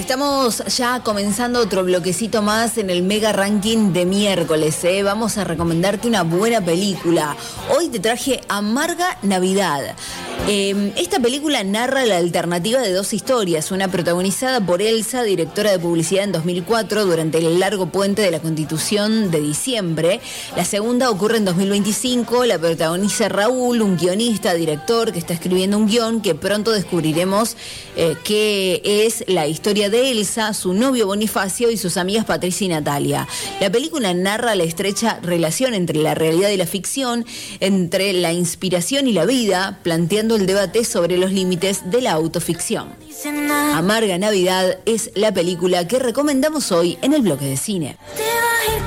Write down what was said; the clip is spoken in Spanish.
Estamos ya comenzando otro bloquecito más en el mega ranking de miércoles. Vamos a recomendarte una buena película. Hoy te traje Amarga Navidad. Esta película narra la alternativa de dos historias, una protagonizada por Elsa, directora de publicidad en 2004 durante el largo puente de la Constitución de diciembre. La segunda ocurre en 2025, la protagoniza Raúl, un guionista, director que está escribiendo un guión que pronto descubriremos que es la historia de Elsa, su novio Bonifacio y sus amigas Patricia y Natalia. La película narra la estrecha relación entre la realidad y la ficción, entre la inspiración y la vida, planteando el debate sobre los límites de la autoficción. Amarga Navidad es la película que recomendamos hoy en el bloque de cine.